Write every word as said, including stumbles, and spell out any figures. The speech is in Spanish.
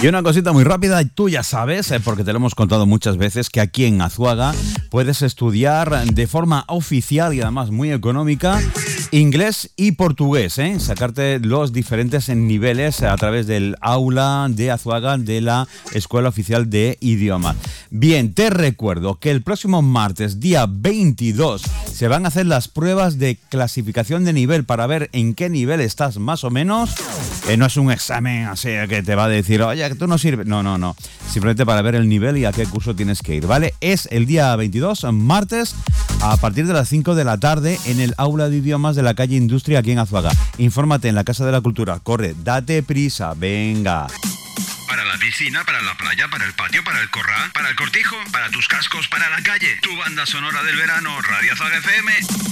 Y una cosita muy rápida, tú ya sabes, eh, porque te lo hemos contado muchas veces, que aquí en Azuaga puedes estudiar de forma oficial y además muy económica inglés y portugués, ¿eh? Sacarte los diferentes niveles a través del aula de Azuaga de la Escuela Oficial de Idiomas. Bien, te recuerdo que el próximo martes, día veintidós, se van a hacer las pruebas de clasificación de nivel para ver en qué nivel estás más o menos. Eh, no es un examen así que te va a decir, oye, que tú no sirves. No, no, no. Simplemente para ver el nivel y a qué curso tienes que ir, ¿vale? Es el día veintidós, martes, a partir de las cinco de la tarde, en el aula de idiomas de la calle Industria aquí en Azuaga. Infórmate en la Casa de la Cultura. Corre, date prisa, venga. Para la piscina, para la playa, para el patio, para el corral, para el cortijo, para tus cascos, para la calle. Tu banda sonora del verano, Radio Azuaga F M.